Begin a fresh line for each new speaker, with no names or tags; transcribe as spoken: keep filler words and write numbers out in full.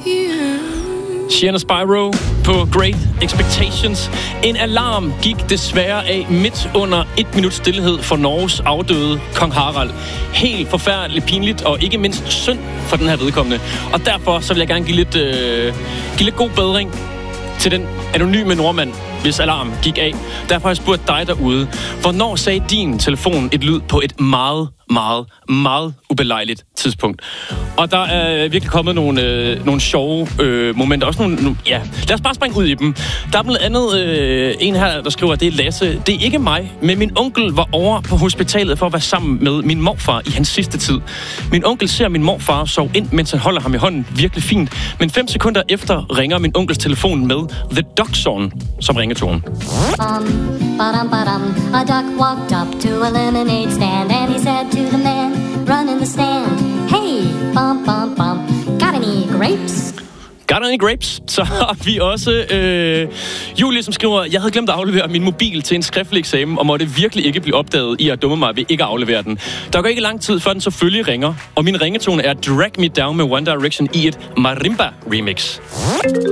Sienna Spyro på Great Expectations. En alarm gik desværre af midt under et minut stillhed for Norges afdøde kong Harald. Helt forfærdeligt pinligt, og ikke mindst synd for den her vedkommende. Og derfor så vil jeg gerne give lidt, øh, give lidt god bedring til den anonyme nordmand, hvis alarm gik af. Derfor har jeg spurgt dig derude, hvornår sagde din telefon et lyd på et meget, meget, meget ubelejligt tidspunkt? Og der er virkelig kommet nogle, øh, nogle sjove øh, momenter. Også nogle, nogle, ja, lad os bare springe ud i dem. Der er blandt andet øh, en her, der skriver, at det er Lasse. Det er ikke mig, men min onkel var over på hospitalet for at være sammen med min morfar i hans sidste tid. Min onkel ser min morfar sove ind, mens han holder ham i hånden virkelig fint. Men fem sekunder efter ringer min onkels telefon med The Duck Song som ringetone.
Um, ba-dum, ba-dum. A duck walked up to a lemonade stand and he said to the man, run in the stand, hey, bum, bum, bum, got any grapes?
Got any grapes? Så har vi også øh, Julie, som skriver, jeg havde glemt at aflevere min mobil til en skriftlig eksamen, og måtte virkelig ikke blive opdaget i at dumme mig ved ikke at aflevere den. Der går ikke lang tid, før den selvfølgelig ringer, og min ringetone er Drag Me Down med One Direction i et marimba remix.